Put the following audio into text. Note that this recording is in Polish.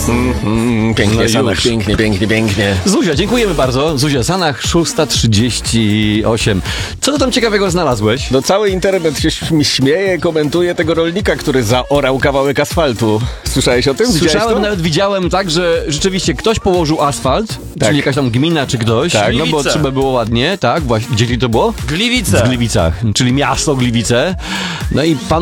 Pięknie, No Sanach, już. pięknie. Zuzia, dziękujemy bardzo. Zuzia Sanach, 6:38. Co ty tam ciekawego znalazłeś? No cały internet się śmieje, komentuje tego rolnika, który zaorał kawałek asfaltu. Słyszałeś o tym? Widziałeś Słyszałem, to? nawet widziałem tak, że rzeczywiście ktoś położył asfalt, czyli jakaś tam gmina czy ktoś, Tak. no bo Gliwice. trzeba było ładnie, tak, właśnie. Gdzie to było? Gliwice. W Gliwicach, czyli miasto Gliwice. No i pan